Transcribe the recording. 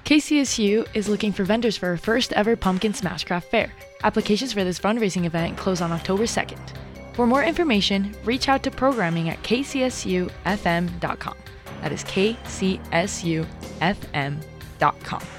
KCSU is looking for vendors for our first ever Pumpkin Smashcraft Fair. Applications for this fundraising event close on October 2nd. For more information, reach out to programming at kcsufm.com. That is kcsufm.com.